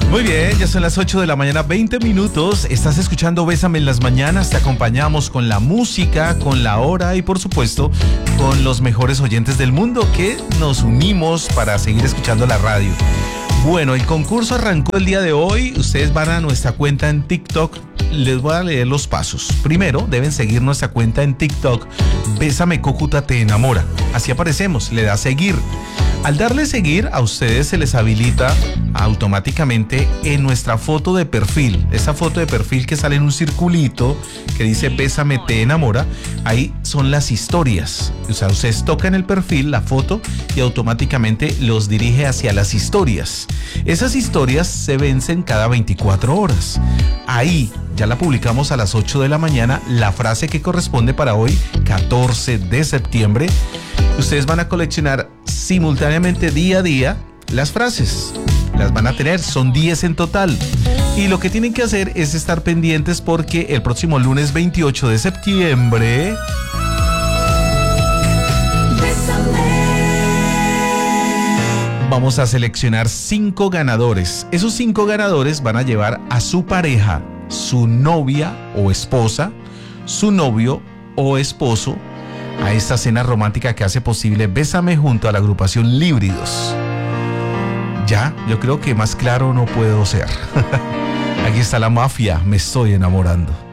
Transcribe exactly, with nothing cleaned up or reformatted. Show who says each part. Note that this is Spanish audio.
Speaker 1: Muy bien, ya son las ocho de la mañana, veinte minutos. Estás escuchando Bésame en las mañanas. Te acompañamos con la música, con la hora y por supuesto con los mejores oyentes del mundo que nos unimos para seguir escuchando la radio. Bueno, el concurso arrancó el día de hoy. Ustedes van a nuestra cuenta en TikTok. Les voy a leer los pasos. Primero, deben seguir nuestra cuenta en TikTok. Bésame Cúcuta te enamora. Así aparecemos, le da seguir. Al darle seguir, a ustedes se les habilita automáticamente en nuestra foto de perfil. Esa foto de perfil que sale en un circulito que dice Bésame te enamora. Ahí son las historias. O sea, ustedes tocan el perfil, la foto, y automáticamente los dirige hacia las historias. Esas historias se vencen cada veinticuatro horas. Ahí ya la publicamos a las ocho de la mañana, la frase que corresponde para hoy, catorce de septiembre. Ustedes van a coleccionar simultáneamente día a día las frases. Las van a tener, son diez en total. Y lo que tienen que hacer es estar pendientes porque el próximo lunes veintiocho de septiembre vamos a seleccionar cinco ganadores. Esos cinco ganadores van a llevar a su pareja, su novia o esposa, su novio o esposo, a esta cena romántica que hace posible Bésame junto a la agrupación Líbridos. Ya, yo creo que más claro no puedo ser. Aquí está la mafia, me estoy enamorando.